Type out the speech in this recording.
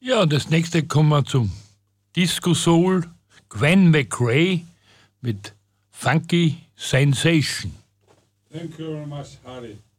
Ja, das nächste kommen wir zum Disco Soul, Gwen McRae mit Funky Sensation. Thank you very much, Harry.